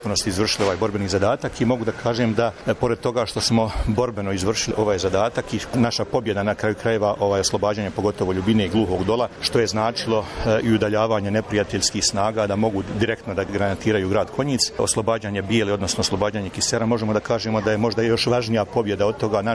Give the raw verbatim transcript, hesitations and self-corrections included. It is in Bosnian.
izvršili ovaj borbeni zadatak i mogu da kažem da pored toga što smo borbeno izvršili ovaj zadatak i naša pobjeda na kraju krajeva ovaj oslobađanje pogotovo Ljubine i Gluhog Dola, što je značilo i udaljavanje neprijateljskih snaga da mogu direktno da granatiraju grad Konjic, oslobađanje Bijele odnosno oslobađanje Kisera, možemo da kažemo da je možda još važnija pobjeda od toga naš